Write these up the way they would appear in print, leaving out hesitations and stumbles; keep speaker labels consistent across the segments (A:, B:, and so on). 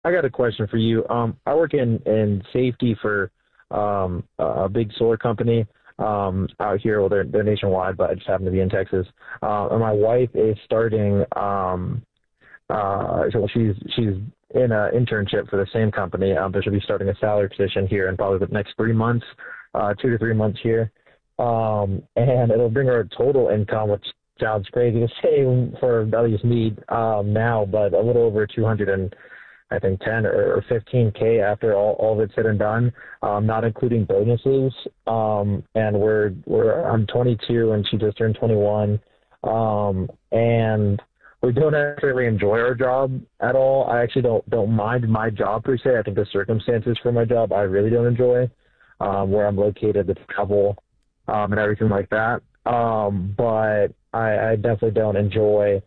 A: I got a question for you. I work in safety for a big solar company out here. Well, they're nationwide, but I just happen to be in Texas. And my wife is starting. So she's in an internship for the same company, but she'll be starting a salary position here in probably the next 3 months, 2 to 3 months here. And it'll bring her a total income, which sounds crazy to say for at least me now, but a little over 200 and I think 10 or 15K after all of it's said and done, not including bonuses. And I'm 22 and she just turned 21. And we don't necessarily enjoy our job at all. I actually don't mind my job per se. I think the circumstances for my job I really don't enjoy, where I'm located, the travel, and everything like that. But I definitely don't enjoy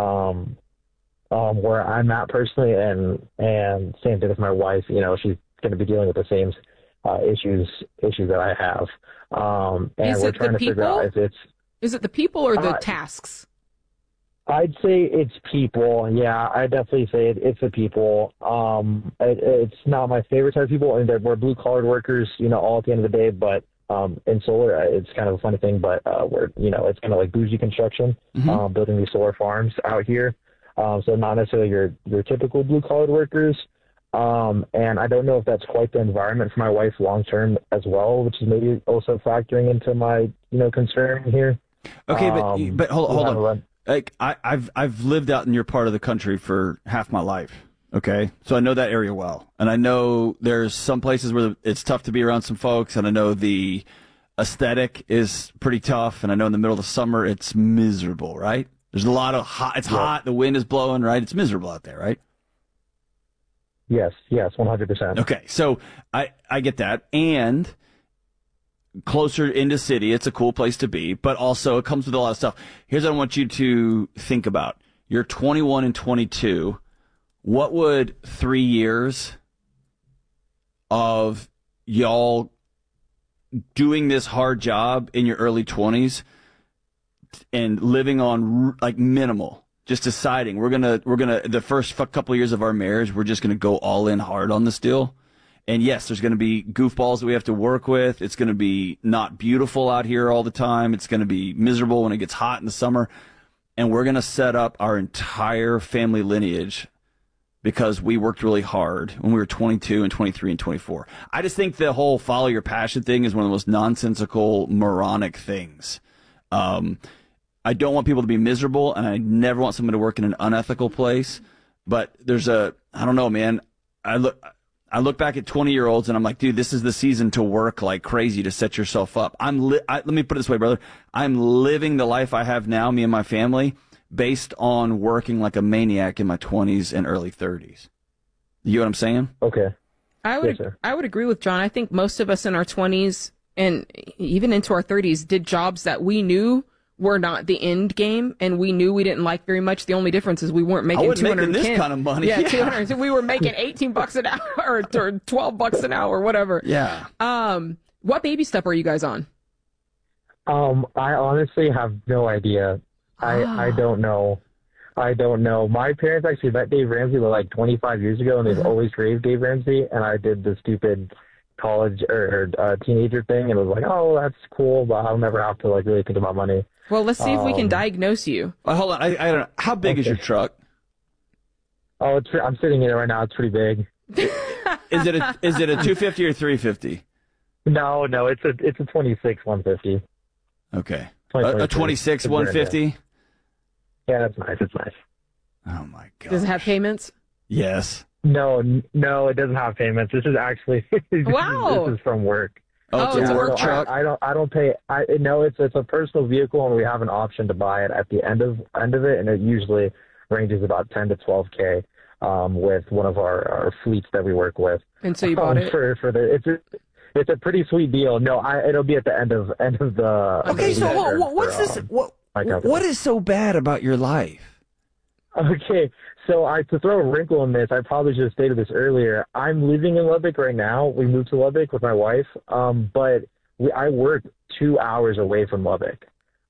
A: where I'm at personally, and same thing with my wife. You know, she's going to be dealing with the same issues that I have. And we're trying to figure out if it's.
B: Is it the people or the tasks?
A: I'd say it's people. Yeah, I definitely say it's the people. It's not my favorite type of people, and we're blue collar workers, you know, all at the end of the day. But in solar, it's kind of a funny thing, but it's kind of like bougie construction, building these solar farms out here. So not necessarily your typical blue collar workers. And I don't know if that's quite the environment for my wife long term as well, which is maybe also factoring into my concern here.
C: Okay, but hold on. Like I've lived out in your part of the country for half my life. Okay, so I know that area well, and I know there's some places where it's tough to be around some folks, and I know the aesthetic is pretty tough, and I know in the middle of the summer it's miserable, right? There's a lot of hot. It's hot. The wind is blowing, right? It's miserable out there, right?
A: Yes, 100%.
C: Okay, so I get that, and closer into city, it's a cool place to be, but also it comes with a lot of stuff. Here's what I want you to think about. You're 21 and 22. What would 3 years of y'all doing this hard job in your early 20s and living on like minimal, just deciding we're gonna the first couple of years of our marriage, we're just gonna go all in hard on this deal? And yes, there's going to be goofballs that we have to work with. It's going to be not beautiful out here all the time. It's going to be miserable when it gets hot in the summer. And we're going to set up our entire family lineage because we worked really hard when we were 22 and 23 and 24. I just think the whole follow your passion thing is one of the most nonsensical, moronic things. I don't want people to be miserable, and I never want someone to work in an unethical place. But I don't know, man. I look back at 20-year-olds and I'm like, dude, this is the season to work like crazy to set yourself up. Let me put it this way, brother. I'm living the life I have now, me and my family, based on working like a maniac in my 20s and early 30s. You know what I'm saying?
A: Okay.
B: I would agree with John. I think most of us in our 20s and even into our 30s did jobs that we knew were not the end game, and we knew we didn't like very much. The only difference is we weren't making
C: this kind of money.
B: Yeah, 200. So we were making $18 an hour or $12 an hour, whatever.
C: Yeah.
B: What baby step are you guys on?
A: I honestly have no idea. I don't know. My parents actually met Dave Ramsey like 25 years ago, and they've always raved Dave Ramsey, and I did the stupid college or teenager thing, and it was like, oh, that's cool, but I'll never have to like really think about money.
B: Well, let's see if we can diagnose you.
C: Hold on, I don't know. How big is your truck?
A: Oh, I'm sitting in it right now. It's pretty big.
C: Is it a 250 or 350?
A: No, it's a 26 150.
C: Okay, a 26 150.
A: Yeah, that's nice. It's nice.
C: Oh my god.
B: Does it have payments?
A: Yes. No, it doesn't have payments. This is actually
B: wow.
A: This is from work.
C: Oh, it's a work truck.
A: I don't pay. No, it's a personal vehicle, and we have an option to buy it at the end of it, and it usually ranges about 10 to 12K with one of our fleets that we work with.
B: And so you bought it
A: it's a pretty sweet deal. No, it'll be at the end of the.
C: Okay, so what's this? What is so bad about your life?
A: Okay, so to throw a wrinkle in this, I probably should have stated this earlier. I'm living in Lubbock right now. We moved to Lubbock with my wife, but I work 2 hours away from Lubbock.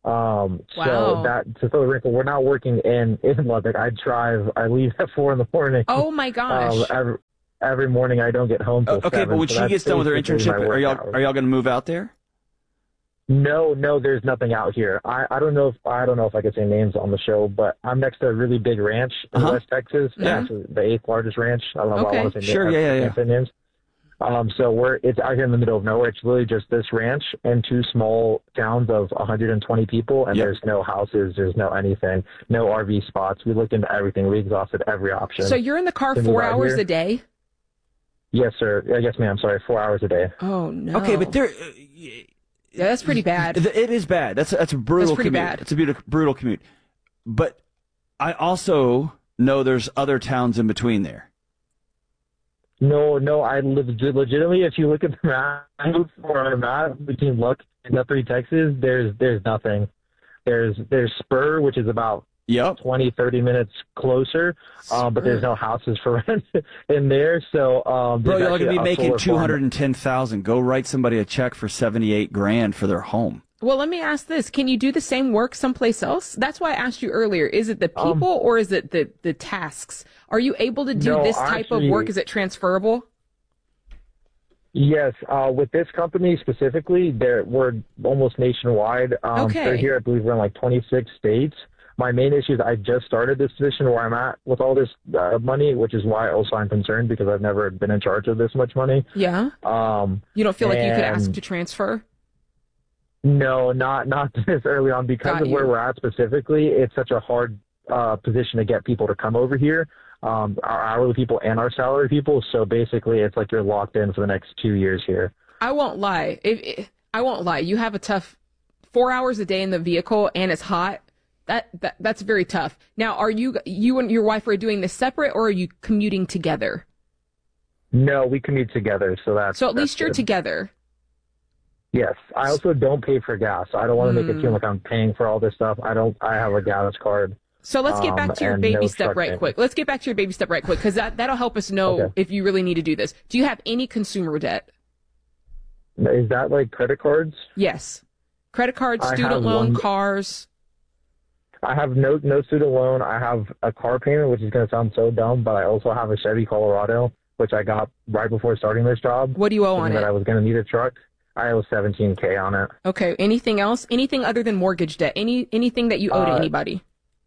B: Wow.
A: To throw the wrinkle, we're not working in Lubbock. I leave at 4 in the morning.
B: Oh my gosh.
A: Every morning I don't get home till 7.
C: But when she gets done with her internship, are y'all going to move out there?
A: No, there's nothing out here. I don't know if I could say names on the show, but I'm next to a really big ranch in West Texas.
B: Yeah.
A: Actually, the 8th largest ranch. I don't know if I want to say
C: sure,
A: names. Yeah. Names. So it's out here in the middle of nowhere. It's literally just this ranch and 2 small towns of 120 people, and there's no houses, there's no anything, no RV spots. We looked into everything. We exhausted every option.
B: So you're in the car 4 hours a day?
A: Yes, sir. Yes, ma'am. Sorry, 4 hours a day.
B: Oh no.
C: Okay, but
B: yeah, that's pretty bad.
C: It is bad. That's a brutal.
B: That's pretty
C: commute.
B: bad.
C: It's a brutal commute. But I also know there's other towns in between there.
A: No, I live legitimately. If you look at the map where I'm at between Luck and Guthrie, Texas, there's nothing. There's Spur, which is about 20, 30 minutes closer, but there's no houses for rent in there. So,
C: bro, you're going to be making $210,000. Go write somebody a check for $78,000 for their home.
B: Well, let me ask this: can you do the same work someplace else? That's why I asked you earlier. Is it the people or is it the tasks? Are you able to do this type of work? Is it transferable?
A: Yes, with this company specifically, we're almost nationwide. They're here, I believe, we're in like 26 states. My main issue is I just started this position where I'm at with all this money, which is why also I'm concerned because I've never been in charge of this much money.
B: Yeah. You don't feel like you could ask to transfer?
A: No, not this early on because of where we're at specifically. It's such a hard position to get people to come over here, our hourly people and our salary people. So basically, it's like you're locked in for the next 2 years here.
B: I won't lie. I won't lie. You have a tough 4 hours a day in the vehicle and it's hot. That's very tough. Now, are you and your wife are doing this separate or are you commuting together? No,
A: we commute together. So
B: at least you're together.
A: Yes. I also don't pay for gas. I don't want to make it seem like I'm paying for all this stuff. I have a gas card.
B: So let's get back to your baby step right quick. Let's get back to your baby step right quick because that'll help us know if you really need to do this. Do you have any consumer debt?
A: Is that like credit cards?
B: Yes. Credit cards, student loan, cars.
A: I have no student loan. I have a car payment, which is going to sound so dumb, but I also have a Chevy Colorado, which I got right before starting this job.
B: What do you owe on it?
A: That I was going to need a truck. I owe $17,000 on it.
B: Okay. Anything else? Anything other than mortgage debt? Anything that you owe to anybody?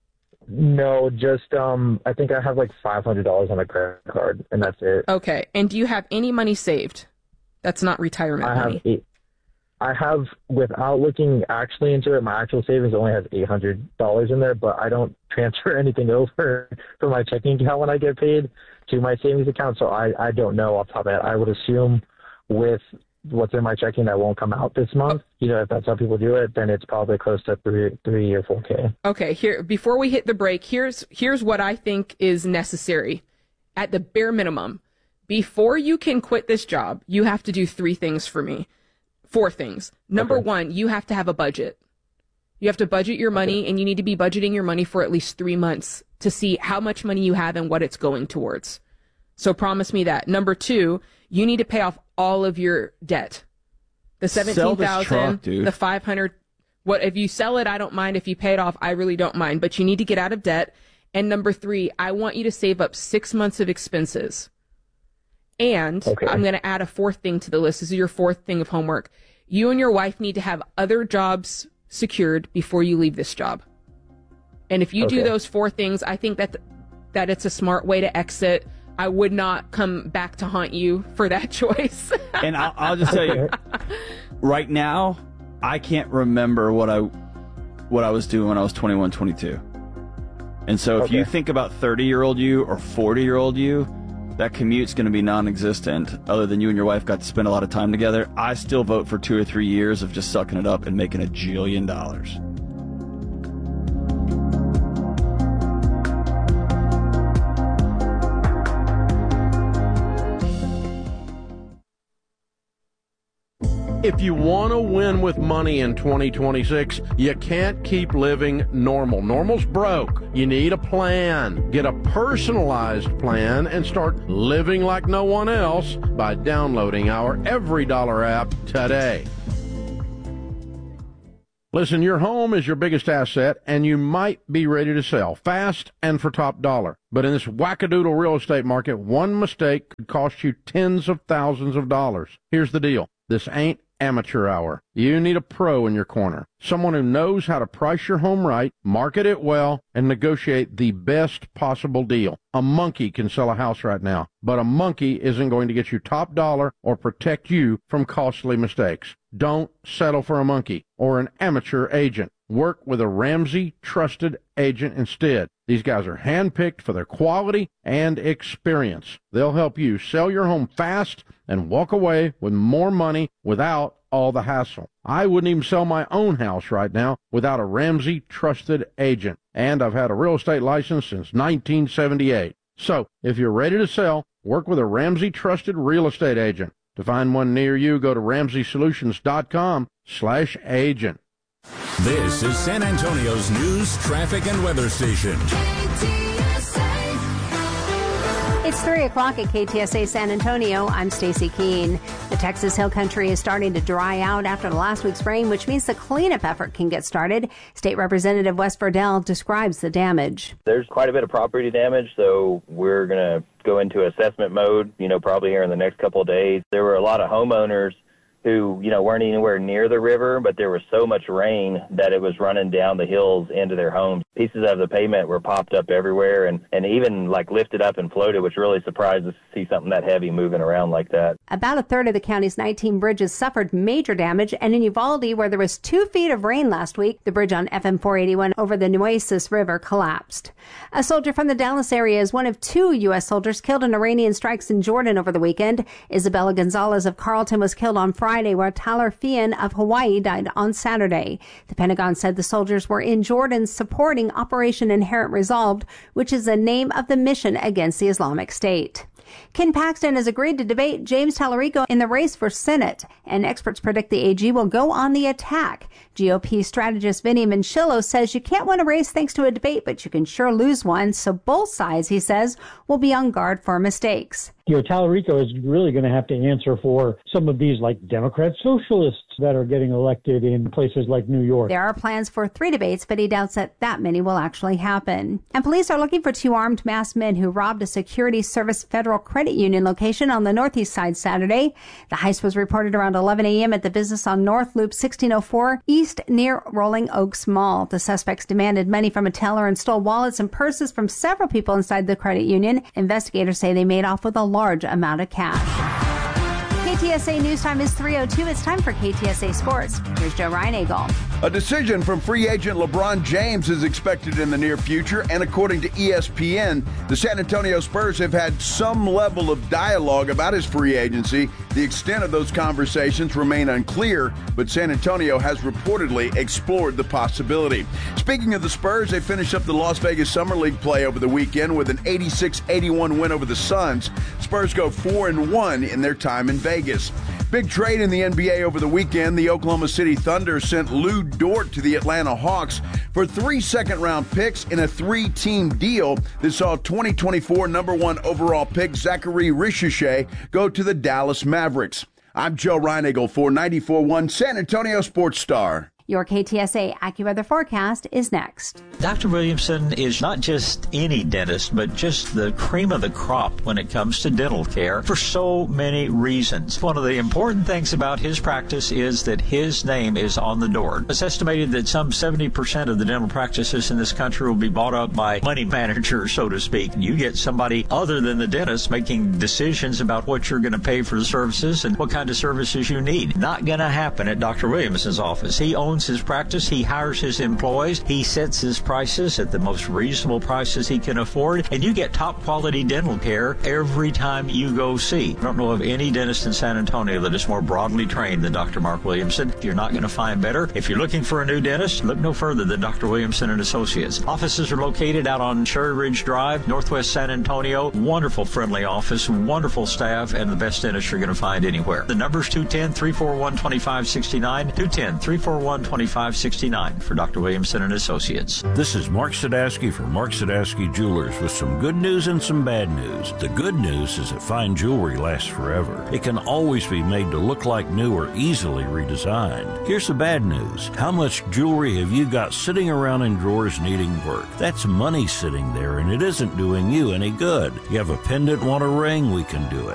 A: No, just I think I have like $500 on a credit card, and that's it.
B: Okay. And do you have any money saved? That's not retirement money.
A: I have, without looking actually into it, my actual savings only has $800 in there, but I don't transfer anything over from my checking account when I get paid to my savings account, so I don't know off the top of my head. I would assume with what's in my checking that won't come out this month. If that's how people do it, then it's probably close to three or 4K.
B: Okay, here before we hit the break, here's what I think is necessary at the bare minimum. Before you can quit this job, you have to do 3 things for me. 4 things. Number 1, you have to have a budget. You have to budget your money, and you need to be budgeting your money for at least 3 months to see how much money you have and what it's going towards. So promise me that. Number 2, you need to pay off all of your debt. The $17,000, the $500. What if you sell it? I don't mind. If you pay it off, I really don't mind. But you need to get out of debt. And number 3, I want you to save up 6 months of expenses. And I'm going to add a 4th thing to the list. This is your 4th thing of homework. You and your wife need to have other jobs secured before you leave this job. And if you do those 4 things, I think that it's a smart way to exit. I would not come back to haunt you for that choice.
C: And I'll just tell you, right now, I can't remember what I was doing when I was 21, 22. And so if you think about 30-year-old you or 40-year-old you, that commute's going to be non-existent other than you and your wife got to spend a lot of time together. I still vote for 2 or 3 years of just sucking it up and making $1 jillion.
D: If you want to win with money in 2026, you can't keep living normal. Normal's broke. You need a plan. Get a personalized plan and start living like no one else by downloading our EveryDollar app today. Listen, your home is your biggest asset, and you might be ready to sell fast and for top dollar. But in this wackadoodle real estate market, one mistake could cost you tens of thousands of dollars. Here's the deal. This ain't amateur hour. You need a pro in your corner, someone who knows how to price your home right, market it well, and negotiate the best possible deal. A monkey can sell a house right now, but a monkey isn't going to get you top dollar or protect you from costly mistakes. Don't settle for a monkey or an amateur agent. Work with a Ramsey trusted agent instead. These guys are handpicked for their quality and experience. They'll help you sell your home fast and walk away with more money without all the hassle. I wouldn't even sell my own house right now without a Ramsey trusted agent. And I've had a real estate license since 1978. So if you're ready to sell, work with a Ramsey trusted real estate agent. To find one near you, go to RamseySolutions.com/agent.
E: This is San Antonio's news, traffic, and weather station.
F: It's 3 o'clock at KTSA San Antonio. I'm Stacy Keene. The Texas Hill Country is starting to dry out after the last week's rain, which means the cleanup effort can get started. State Representative Wes Verdell describes the damage.
G: There's quite a bit of property damage, so we're going to go into assessment mode, probably here in the next couple of days. There were a lot of homeowners who, weren't anywhere near the river, but there was so much rain that it was running down the hills into their homes. Pieces of the pavement were popped up everywhere and even lifted up and floated, which really surprised us to see something that heavy moving around like that.
F: About a third of the county's 19 bridges suffered major damage, and in Uvalde, where there was 2 feet of rain last week, the bridge on FM 481 over the Nueces River collapsed. A soldier from the Dallas area is one of 2 U.S. soldiers killed in Iranian strikes in Jordan over the weekend. Isabella Gonzalez of Carlton was killed on Friday, where Tyler Fian of Hawaii died on Saturday. The Pentagon said the soldiers were in Jordan supporting Operation Inherent Resolve, which is the name of the mission against the Islamic State. Ken Paxton has agreed to debate James Tallarico in the race for Senate, and experts predict the AG will go on the attack. GOP strategist Vinny Manchillo says you can't win a race thanks to a debate, but you can sure lose one, so both sides, he says, will be on guard for mistakes.
H: Tallarico is really going to have to answer for some of these Democrat socialists that are getting elected in places like New York.
F: There are plans for 3 debates, but he doubts that many will actually happen. And police are looking for 2 armed masked men who robbed a Security Service Federal Credit Union location on the Northeast Side Saturday. The heist was reported around 11 a.m. at the business on North Loop 1604 East near Rolling Oaks Mall. The suspects demanded money from a teller and stole wallets and purses from several people inside the credit union. Investigators say they made off with a large amount of cash. KTSA News Time is 3:02. It's time for KTSA Sports. Here's Joe Reinagel.
I: A decision from free agent LeBron James is expected in the near future, and according to ESPN, the San Antonio Spurs have had some level of dialogue about his free agency. The extent of those conversations remain unclear, but San Antonio has reportedly explored the possibility. Speaking of the Spurs, they finished up the Las Vegas Summer League play over the weekend with an 86-81 win over the Suns. Spurs go 4-1 in their time in Vegas. Big trade in the NBA over the weekend. The Oklahoma City Thunder sent Lou Dort to the Atlanta Hawks for 3 second-round picks in a 3-team deal that saw 2024 number 1 overall pick Zachary Richichet go to the Dallas Mavericks. I'm Joe Reinagel for 94.1 San Antonio Sports Star.
F: Your KTSA AccuWeather forecast is next.
J: Dr. Williamson is not just any dentist, but just the cream of the crop when it comes to dental care for so many reasons. One of the important things about his practice is that his name is on the door. It's estimated that some 70% of the dental practices in this country will be bought up by money managers, so to speak. You get somebody other than the dentist making decisions about what you're going to pay for the services and what kind of services you need. Not going to happen at Dr. Williamson's office. He owns his practice. He hires his employees. He sets his prices at the most reasonable prices he can afford, and you get top quality dental care every time you go see. I don't know of any dentist in San Antonio that is more broadly trained than Dr. Mark Williamson. You're not going to find better. If you're looking for a new dentist, look no further than Dr. Williamson and Associates. Offices are located out on Cherry Ridge Drive, Northwest San Antonio. Wonderful, friendly office, wonderful staff, and the best dentist you're going to find anywhere. The number's 210-341-2569, 210-341-2569. $125.69 for Dr. Williamson and Associates.
K: This is Mark Sadowski from Mark Sadowski Jewelers with some good news and some bad news. The good news is that fine jewelry lasts forever. It can always be made to look like new or easily redesigned. Here's the bad news. How much jewelry have you got sitting around in drawers needing work? That's money sitting there, and it isn't doing you any good. You have a pendant, want a ring? We can do it.